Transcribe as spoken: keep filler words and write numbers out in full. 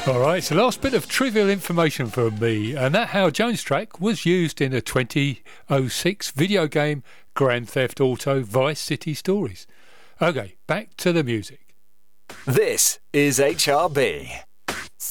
All right, so last bit of trivial information from me, and that Howard Jones track was used in the twenty oh six video game Grand Theft Auto Vice City Stories. Okay, back to the music. This is H R B.